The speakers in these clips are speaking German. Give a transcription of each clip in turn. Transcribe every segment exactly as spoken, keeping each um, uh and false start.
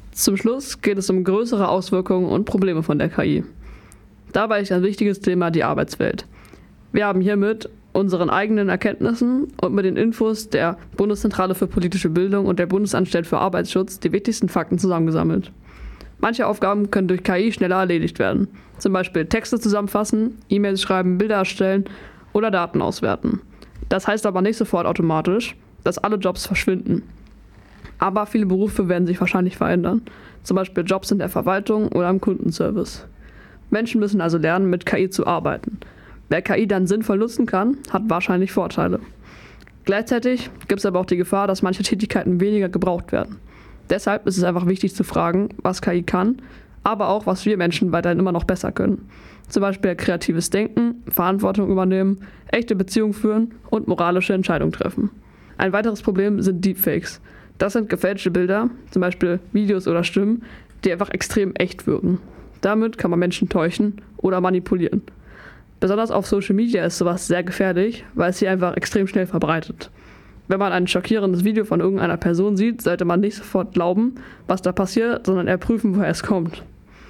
Zum Schluss geht es um größere Auswirkungen und Probleme von der K I. Dabei ist ein wichtiges Thema die Arbeitswelt. Wir haben hiermit unseren eigenen Erkenntnissen und mit den Infos der Bundeszentrale für politische Bildung und der Bundesanstalt für Arbeitsschutz die wichtigsten Fakten zusammengesammelt. Manche Aufgaben können durch K I schneller erledigt werden. Zum Beispiel Texte zusammenfassen, E-Mails schreiben, Bilder erstellen oder Daten auswerten. Das heißt aber nicht sofort automatisch, dass alle Jobs verschwinden. Aber viele Berufe werden sich wahrscheinlich verändern. Zum Beispiel Jobs in der Verwaltung oder im Kundenservice. Menschen müssen also lernen, mit K I zu arbeiten. Wer K I dann sinnvoll nutzen kann, hat wahrscheinlich Vorteile. Gleichzeitig gibt es aber auch die Gefahr, dass manche Tätigkeiten weniger gebraucht werden. Deshalb ist es einfach wichtig zu fragen, was K I kann, aber auch, was wir Menschen weiterhin immer noch besser können. Zum Beispiel kreatives Denken, Verantwortung übernehmen, echte Beziehungen führen und moralische Entscheidungen treffen. Ein weiteres Problem sind Deepfakes. Das sind gefälschte Bilder, zum Beispiel Videos oder Stimmen, die einfach extrem echt wirken. Damit kann man Menschen täuschen oder manipulieren. Besonders auf Social Media ist sowas sehr gefährlich, weil es sich einfach extrem schnell verbreitet. Wenn man ein schockierendes Video von irgendeiner Person sieht, sollte man nicht sofort glauben, was da passiert, sondern eher prüfen, woher es kommt.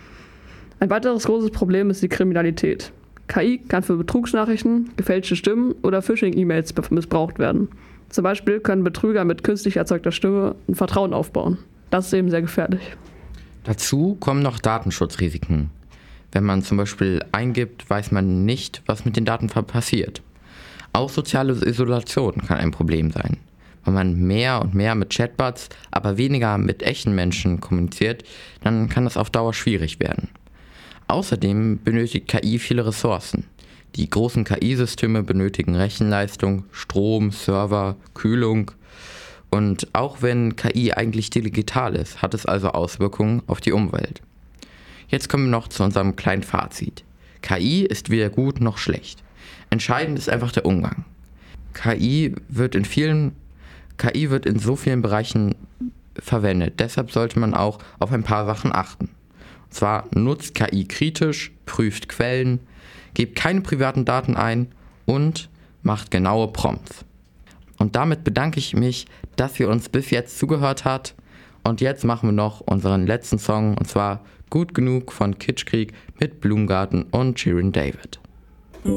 Ein weiteres großes Problem ist die Kriminalität. K I kann für Betrugsnachrichten, gefälschte Stimmen oder Phishing-E-Mails missbraucht werden. Zum Beispiel können Betrüger mit künstlich erzeugter Stimme ein Vertrauen aufbauen. Das ist eben sehr gefährlich. Dazu kommen noch Datenschutzrisiken. Wenn man zum Beispiel eingibt, weiß man nicht, was mit den Daten passiert. Auch soziale Isolation kann ein Problem sein. Wenn man mehr und mehr mit Chatbots, aber weniger mit echten Menschen kommuniziert, dann kann das auf Dauer schwierig werden. Außerdem benötigt K I viele Ressourcen. Die großen K I-Systeme benötigen Rechenleistung, Strom, Server, Kühlung. Und auch wenn K I eigentlich digital ist, hat es also Auswirkungen auf die Umwelt. Jetzt kommen wir noch zu unserem kleinen Fazit. K I ist weder gut noch schlecht. Entscheidend ist einfach der Umgang. K I wird in vielen, K I wird in so vielen Bereichen verwendet. Deshalb sollte man auch auf ein paar Sachen achten. Und zwar nutzt K I kritisch, prüft Quellen, gebt keine privaten Daten ein und macht genaue Prompts. Und damit bedanke ich mich, dass ihr uns bis jetzt zugehört habt. Und jetzt machen wir noch unseren letzten Song, und zwar Gut genug von Kitschkrieg mit Blumengarten und Shirin David.